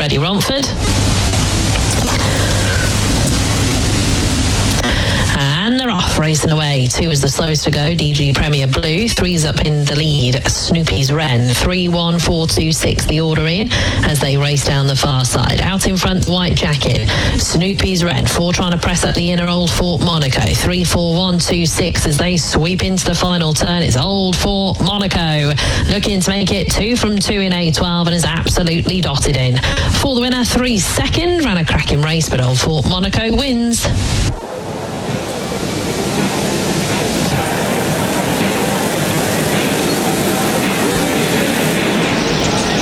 Freddie Romford. And they're off, racing away. 2 is the slowest to go, DG Premier Blue. 3's up in the lead, Snoopy's Wren. 3, 1, 4, 2, 6, the order in as they race down the far side. Out in front, White Jacket, Snoopy's Wren. 4 trying to press up the inner Old Fort Monaco. 3, 4, 1, 2, 6 as they sweep into the final turn. It's Old Fort Monaco looking to make it 2 from 2 in A12 and is absolutely dotted in. For the winner, 3 second. Ran a cracking race, but Old Fort Monaco wins.